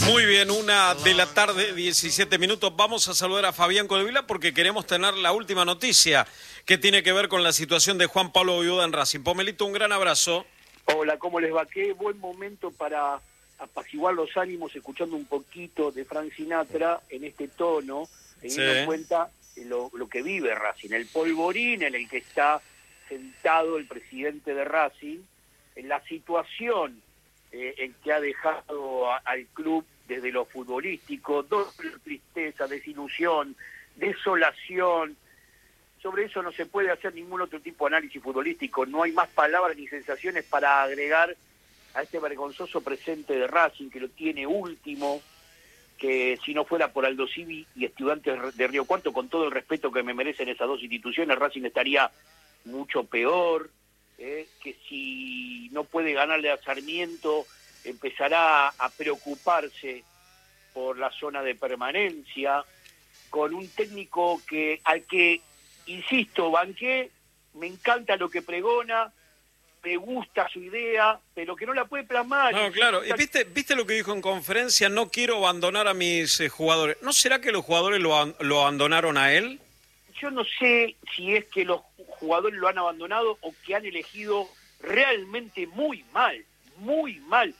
Muy bien, 1:00 p.m, 17 minutos. Vamos a saludar a Fabián Colvila porque queremos tener la última noticia que tiene que ver con la situación de Juan Pablo Voivoda en Racing. Pomelito, un gran abrazo. Hola, ¿cómo les va? Qué buen momento para apaciguar los ánimos escuchando un poquito de Frank Sinatra en este tono, teniendo en cuenta lo que vive Racing, el polvorín en el que está sentado el presidente de Racing, en la situación en que ha dejado al club desde lo futbolístico, doble tristeza, desilusión, desolación. Sobre eso no se puede hacer ningún otro tipo de análisis futbolístico, no hay más palabras ni sensaciones para agregar a este vergonzoso presente de Racing, que lo tiene último, que si no fuera por Aldo Civi y Estudiantes de Río Cuarto, con todo el respeto que me merecen esas dos instituciones, Racing estaría mucho peor, que si no puede ganarle a Sarmiento, empezará a preocuparse por la zona de permanencia, con un técnico al que, insisto, banqué, me encanta lo que pregona, me gusta su idea, pero que no la puede plasmar. No, claro. ¿Y viste lo que dijo en conferencia? No quiero abandonar a mis jugadores. ¿No será que los jugadores lo abandonaron a él? Yo no sé si es que los jugadores lo han abandonado o que han elegido realmente muy mal, muy mal.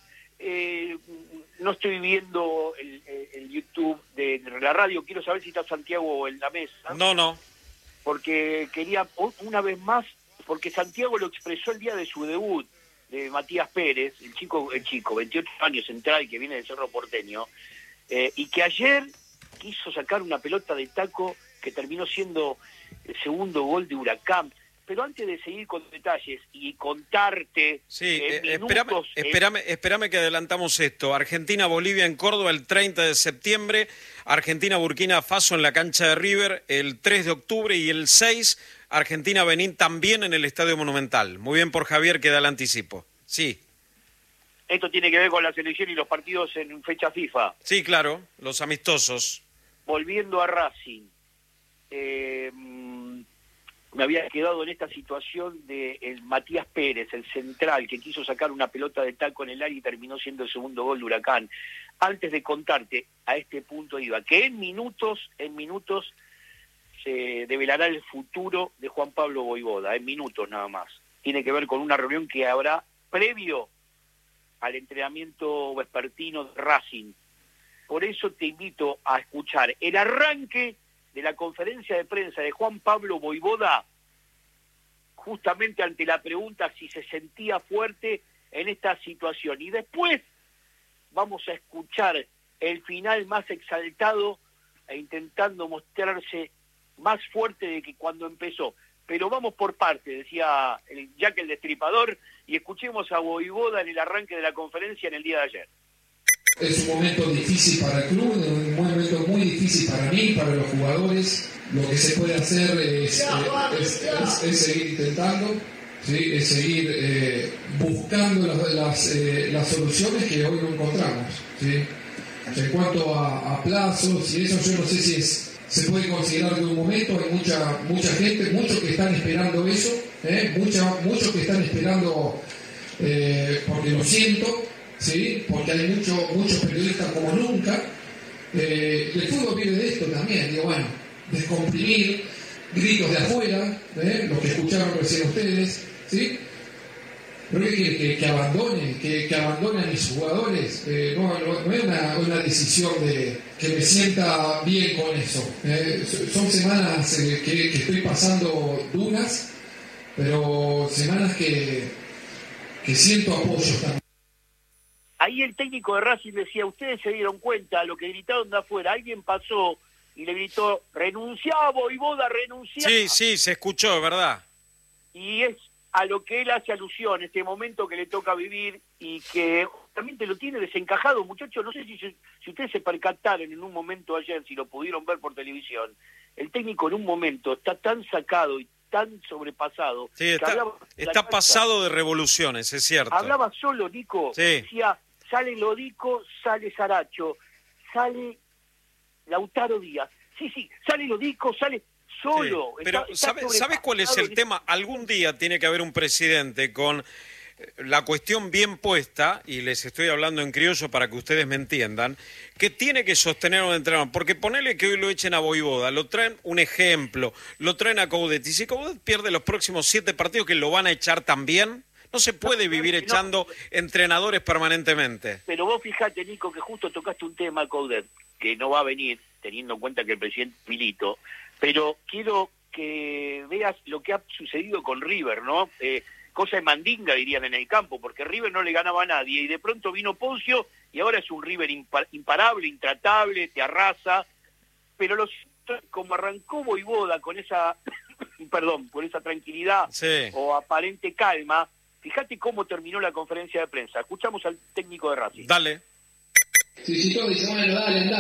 No estoy viendo el YouTube de la radio, quiero saber si está Santiago en la mesa. No. Porque quería, una vez más, porque Santiago lo expresó el día de su debut, de Matías Pérez, el chico, 28 años, central, que viene del Cerro Porteño, y que ayer quiso sacar una pelota de taco que terminó siendo el segundo gol de Huracán. Pero antes de seguir con detalles y contarte... Sí, espérame que adelantamos esto. Argentina-Bolivia en Córdoba el 30 de septiembre, Argentina-Burkina Faso en la cancha de River el 3 de octubre y el 6, Argentina-Benín también en el Estadio Monumental. Muy bien por Javier que da el anticipo. Sí. Esto tiene que ver con la selección y los partidos en fecha FIFA. Sí, claro, los amistosos. Volviendo a Racing, me había quedado en esta situación de el Matías Pérez, el central, que quiso sacar una pelota de taco en el área y terminó siendo el segundo gol de Huracán. Antes de contarte, a este punto iba, que en minutos se develará el futuro de Juan Pablo Voivoda, en minutos nada más. Tiene que ver con una reunión que habrá previo al entrenamiento vespertino de Racing. Por eso te invito a escuchar el arranque de la conferencia de prensa de Juan Pablo Voivoda, justamente ante la pregunta si se sentía fuerte en esta situación. Y después vamos a escuchar el final más exaltado e intentando mostrarse más fuerte de que cuando empezó. Pero vamos por parte, decía Jack el Destripador, y escuchemos a Voivoda en el arranque de la conferencia en el día de ayer. Es un momento difícil para el club, un momento muy difícil para mí, para los jugadores. Lo que se puede hacer es seguir intentando, ¿sí? Es seguir buscando las soluciones que hoy no encontramos, ¿sí? En cuanto a plazos y eso, yo no sé si se puede considerar de un momento. Hay mucha gente, muchos que están esperando eso, muchos que están esperando porque lo siento. Sí, porque hay muchos periodistas como nunca. El fútbol vive de esto también, descomprimir, gritos de afuera, los que escucharon recién ustedes, ¿sí? Pero que abandonen a mis jugadores, no es una decisión que me sienta bien con eso. Son semanas que estoy pasando duras, pero semanas que siento apoyo también. Ahí el técnico de Racing decía, ustedes se dieron cuenta, lo que gritaron de afuera, alguien pasó y le gritó, renunciá, Voivoda, renunciá. Sí, se escuchó, ¿verdad? Y es a lo que él hace alusión, este momento que le toca vivir y que también te lo tiene desencajado, muchachos. No sé si ustedes se percataron en un momento ayer, si lo pudieron ver por televisión, el técnico en un momento está tan sacado y tan sobrepasado. Sí, está pasado de revoluciones, es cierto. Hablaba solo, Nico, sí. Decía, sale Lodico, sale Saracho, sale Lautaro Díaz. Sí, sale Lodico, sale solo. Sí. Pero ¿sabes cuál es el tema? Algún día tiene que haber un presidente con la cuestión bien puesta, y les estoy hablando en criollo para que ustedes me entiendan, que tiene que sostener un entrenador, porque ponele que hoy lo echen a Vojvoda, lo traen un ejemplo, lo traen a Coudet, y si Coudet pierde los próximos 7 partidos, que lo van a echar también, no se puede vivir echando entrenadores permanentemente. Pero vos fijate, Nico, que justo tocaste un tema, Coudet, que no va a venir, teniendo en cuenta que el presidente es Milito, pero quiero que veas lo que ha sucedido con River, ¿no? Cosa de mandinga, dirían en el campo, porque River no le ganaba a nadie, y de pronto vino Poncio, y ahora es un River imparable, intratable, te arrasa, pero como arrancó Vojvoda con esa, con esa tranquilidad o aparente calma, fíjate cómo terminó la conferencia de prensa. Escuchamos al técnico de Racing. Dale. Si todo dice, bueno, dale,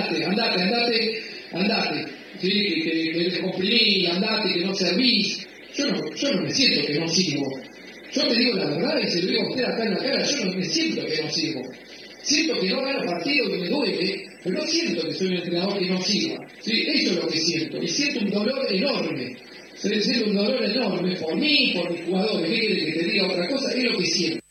andate, sí, que descomprimís, andate, que no servís. Yo no me siento que no sirvo. Yo te digo la verdad y se lo digo a usted acá en la cara, yo no me siento que no sirvo. Siento que no gano partido y me duele, pero no siento que soy un entrenador que no sirva. ¿Sí? Eso es lo que siento. Y siento un dolor enorme. Siento un dolor enorme por mí, por mis jugadores. ¿Qué quiere que te diga otra cosa? Es lo que siento.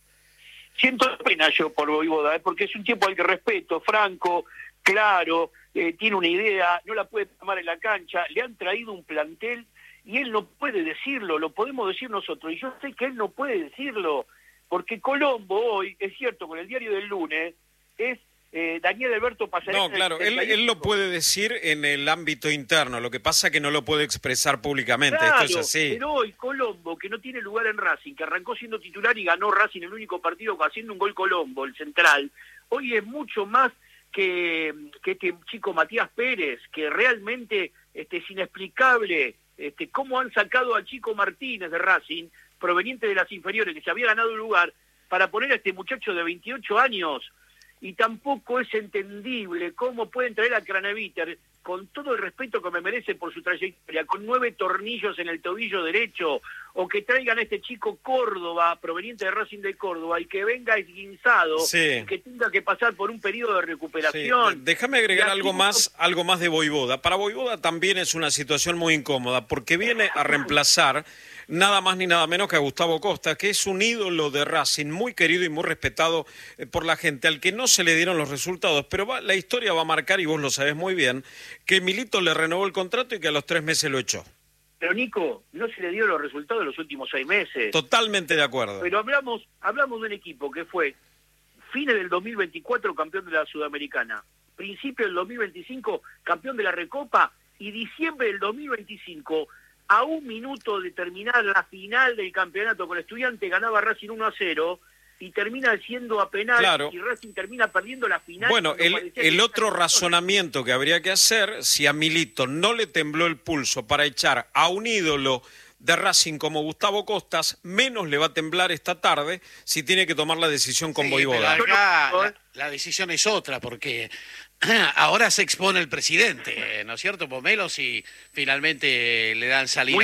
Siento pena yo por Vojvoda, porque es un tipo al que respeto, franco, claro, tiene una idea, no la puede tomar en la cancha, le han traído un plantel y él no puede decirlo, lo podemos decir nosotros, y yo sé que él no puede decirlo, porque Colombo hoy, es cierto, con el diario del lunes, es Daniel Alberto Pasarela. No, claro, él lo puede decir en el ámbito interno, lo que pasa es que no lo puede expresar públicamente, claro, esto es así. Pero hoy Colombo, que no tiene lugar en Racing, que arrancó siendo titular y ganó Racing el único partido haciendo un gol Colombo, el central, hoy es mucho más que este chico Matías Pérez, que realmente es inexplicable cómo han sacado al chico Martínez de Racing, proveniente de las inferiores, que se había ganado un lugar, para poner a este muchacho de 28 años, y tampoco es entendible cómo pueden traer a Craneviter, con todo el respeto que me merece por su trayectoria, con 9 tornillos en el tobillo derecho, o que traigan a este chico Córdoba, proveniente de Racing de Córdoba, y que venga esguinzado, y que tenga que pasar por un periodo de recuperación. Sí. Déjame agregar algo más de Vojvoda. Para Vojvoda también es una situación muy incómoda, porque viene a reemplazar nada más ni nada menos que a Gustavo Costa, que es un ídolo de Racing, muy querido y muy respetado por la gente, al que no se le dieron los resultados, pero la historia va a marcar, y vos lo sabés muy bien, que Milito le renovó el contrato y que a los 3 meses lo echó. Pero Nico, no se le dio los resultados en los últimos 6 meses. Totalmente de acuerdo. Pero hablamos de un equipo que fue fines del 2024 campeón de la Sudamericana, principio del 2025 campeón de la Recopa, y diciembre del 2025, a un minuto de terminar la final del campeonato con Estudiantes, ganaba Racing 1-0 y termina siendo a penal, claro. Y Racing termina perdiendo la final. Bueno, el otro razonamiento que habría que hacer, si a Milito no le tembló el pulso para echar a un ídolo de Racing como Gustavo Costas, menos le va a temblar esta tarde si tiene que tomar la decisión con Vojvoda. Pero acá la decisión es otra, porque ahora se expone el presidente, ¿no es cierto, Pomelo? Si finalmente le dan salida.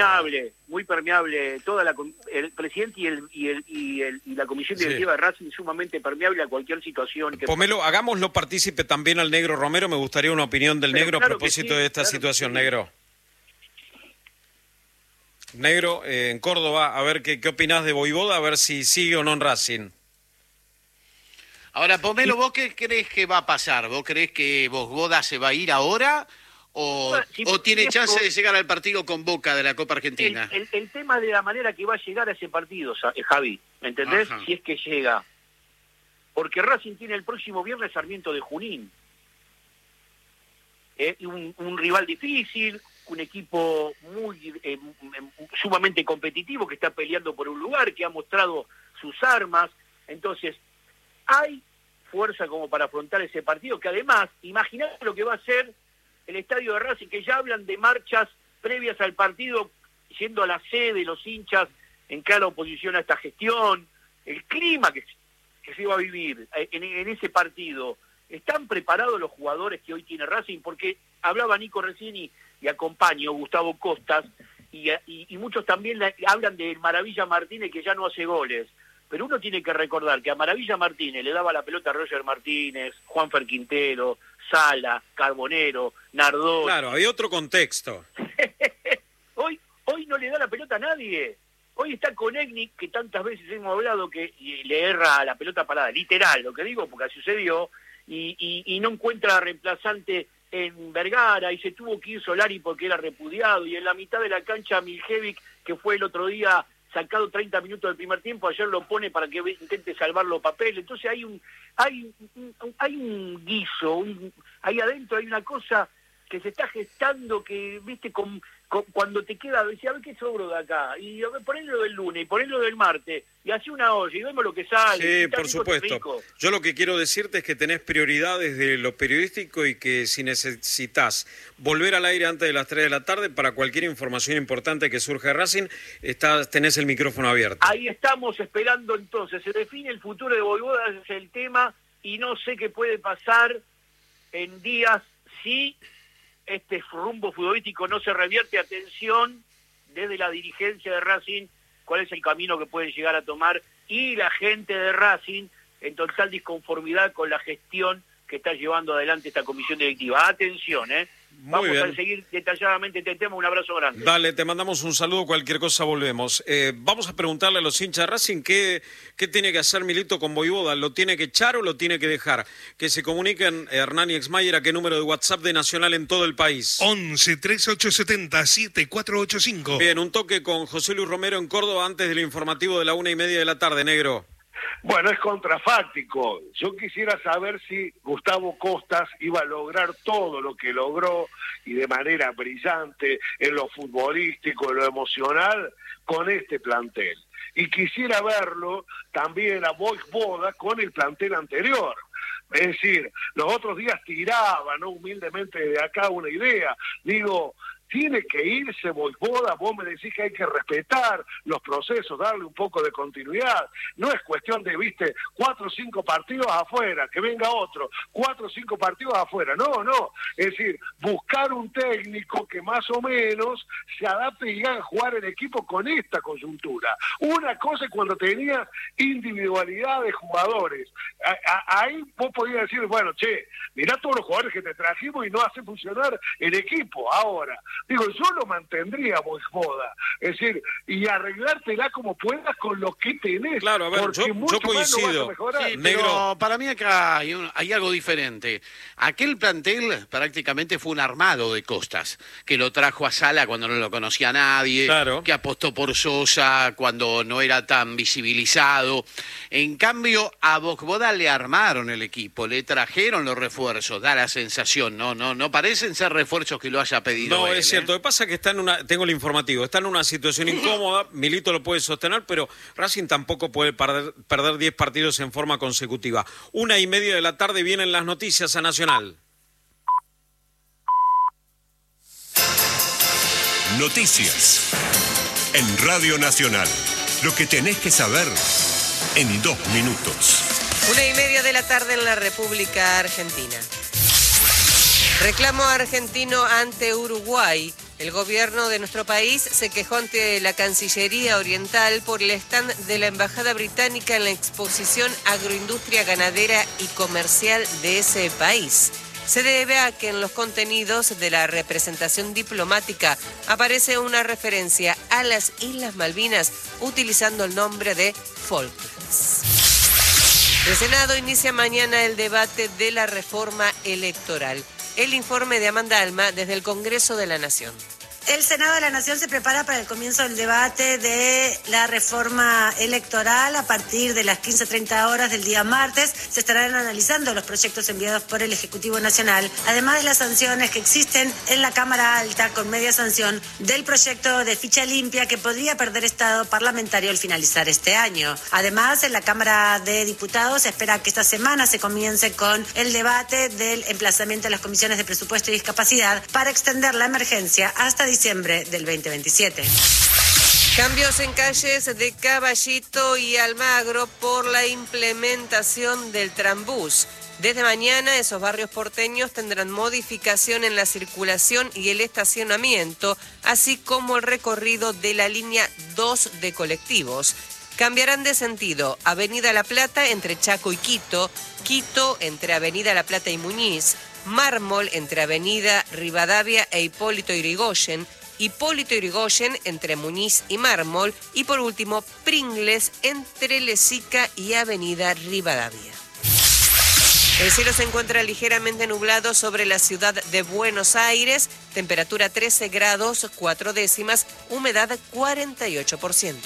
Muy permeable. El presidente y la comisión directiva de Racing sumamente permeable a cualquier situación. Pomelo, hagámoslo partícipe también al Negro Romero. Me gustaría una opinión del Negro a propósito de esta situación, Negro. Negro, en Córdoba, a ver qué opinás de Vojvoda, a ver si sigue o no en Racing. Ahora, Pomelo, ¿vos qué crees que va a pasar? ¿Vos crees que Vojvoda se va a ir ahora o tiene chance de llegar al partido con Boca de la Copa Argentina? El tema de la manera que va a llegar a ese partido, Javi, ¿me entendés? Ajá. Si es que llega. Porque Racing tiene el próximo viernes Sarmiento de Junín. Un rival difícil, un equipo sumamente competitivo, que está peleando por un lugar, que ha mostrado sus armas. Entonces, hay fuerza como para afrontar ese partido, que además, imaginad lo que va a ser el estadio de Racing, que ya hablan de marchas previas al partido, yendo a la sede, los hinchas en clara oposición a esta gestión, el clima que se va a vivir en ese partido. ¿Están preparados los jugadores que hoy tiene Racing? Porque hablaba Nico recién y acompaño Gustavo Costas, y muchos también hablan de Maravilla Martínez, que ya no hace goles. Pero uno tiene que recordar que a Maravilla Martínez le daba la pelota a Roger Martínez, Juanfer Quintero, Sala, Carbonero, Nardó. Claro, hay otro contexto. Hoy no le da la pelota a nadie. Hoy está Konechny, que tantas veces hemos hablado que le erra a la pelota parada, literal, lo que digo, porque sucedió, y no encuentra reemplazante en Vergara, y se tuvo que ir Solari porque era repudiado, y en la mitad de la cancha Miljevic, que fue el otro día sacado 30 minutos del primer tiempo, ayer lo pone para que intente salvar los papeles. Entonces hay un guiso, ahí adentro hay una cosa que se está gestando, que viste cuando te queda, decía, a ver qué sobro de acá, y a ver, ponelo del lunes, y ponelo del martes, y así una olla, y vemos lo que sale. Sí, por supuesto. Yo lo que quiero decirte es que tenés prioridades de lo periodístico y que si necesitas volver al aire antes de las 3 de la tarde para cualquier información importante que surja de Racing, tenés el micrófono abierto. Ahí estamos esperando entonces, se define el futuro de Voivoda, ese es el tema, y no sé qué puede pasar en días si este rumbo futbolístico no se revierte. Atención, desde la dirigencia de Racing, cuál es el camino que pueden llegar a tomar, y la gente de Racing en total disconformidad con la gestión que está llevando adelante esta comisión directiva. Atención, Vamos a seguir detalladamente este tema. Un abrazo grande. Dale, te mandamos un saludo, cualquier cosa volvemos. Vamos a preguntarle a los hinchas de Racing qué tiene que hacer Milito con Voivoda. ¿Lo tiene que echar o lo tiene que dejar? Que se comuniquen Hernán y Exmayer a qué número de WhatsApp de Nacional en todo el país. 11 3870 7485. Bien, un toque con José Luis Romero en Córdoba antes del informativo de la 1:30 de la tarde, negro. Bueno, es contrafáctico. Yo quisiera saber si Gustavo Costas iba a lograr todo lo que logró y de manera brillante en lo futbolístico, en lo emocional, con este plantel. Y quisiera verlo también a Voivoda con el plantel anterior. Es decir, los otros días tiraba, ¿no?, humildemente de acá una idea. Digo, tiene que irse Voivoda, vos me decís que hay que respetar los procesos, darle un poco de continuidad. No es cuestión de, 4 o 5 partidos afuera, que venga otro, 4 o 5 partidos afuera. No. Es decir, buscar un técnico que más o menos se adapte y haga jugar el equipo con esta coyuntura. Una cosa es cuando tenía individualidad de jugadores. Ahí vos podías decir, bueno, mirá todos los jugadores que te trajimos y no hace funcionar el equipo. Ahora, digo, yo lo mantendría Voivoda, es decir, y arreglártela como puedas con lo que tenés. Claro, a ver, yo coincido. Sí, pero para mí acá hay algo diferente. Aquel plantel prácticamente fue un armado de Costas, que lo trajo a Sala cuando no lo conocía nadie, claro, que apostó por Sosa cuando no era tan visibilizado. En cambio, a Voivoda le armaron el equipo, le trajeron los refuerzos, da la sensación, no parecen ser refuerzos que lo haya pedido no, él. Es cierto, lo que pasa es que tengo el informativo, está en una situación incómoda, Milito lo puede sostener, pero Racing tampoco puede perder 10 partidos en forma consecutiva. 1:30 de la tarde vienen las noticias a Nacional. Noticias en Radio Nacional. Lo que tenés que saber en 2 minutos. 1:30 de la tarde en la República Argentina. Reclamo argentino ante Uruguay. El gobierno de nuestro país se quejó ante la Cancillería Oriental por el stand de la Embajada Británica en la exposición Agroindustria Ganadera y Comercial de ese país. Se debe a que en los contenidos de la representación diplomática aparece una referencia a las Islas Malvinas utilizando el nombre de Falklands. El Senado inicia mañana el debate de la reforma electoral. El informe de Amanda Alma desde el Congreso de la Nación. El Senado de la Nación se prepara para el comienzo del debate de la reforma electoral. A partir de las 15:30 horas del día martes se estarán analizando los proyectos enviados por el Ejecutivo Nacional, además de las sanciones que existen en la Cámara Alta con media sanción del proyecto de ficha limpia que podría perder estado parlamentario al finalizar este año. Además, en la Cámara de Diputados se espera que esta semana se comience con el debate del emplazamiento de las comisiones de presupuesto y discapacidad para extender la emergencia hasta diciembre del 2027. Cambios en calles de Caballito y Almagro por la implementación del Trambús. Desde mañana esos barrios porteños tendrán modificación en la circulación y el estacionamiento, así como el recorrido de la línea 2 de colectivos. Cambiarán de sentido Avenida La Plata entre Chaco y Quito, Quito entre Avenida La Plata y Muñiz, Mármol entre Avenida Rivadavia e Hipólito Yrigoyen Hipólito Yrigoyen entre Muñiz y Mármol y por último Pringles entre Lesica y Avenida Rivadavia. El cielo se encuentra ligeramente nublado sobre la ciudad de Buenos Aires, temperatura 13 grados 4 décimas, humedad 48%.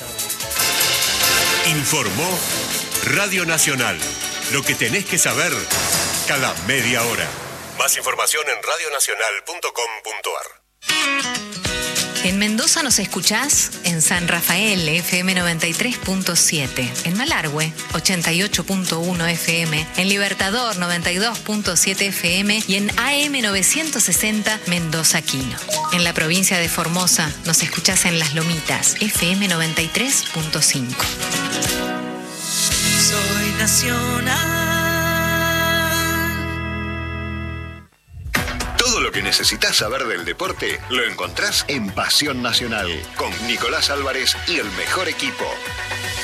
Informó Radio Nacional. Lo que tenés que saber cada media hora. Más información en radionacional.com.ar. En Mendoza nos escuchás en San Rafael, FM 93.7, en Malargüe, 88.1 FM, en Libertador, 92.7 FM y en AM 960 Mendoza Quino. En la provincia de Formosa nos escuchás en Las Lomitas, FM 93.5. Soy nacional. Todo lo que necesitas saber del deporte lo encontrás en Pasión Nacional con Nicolás Álvarez y el mejor equipo.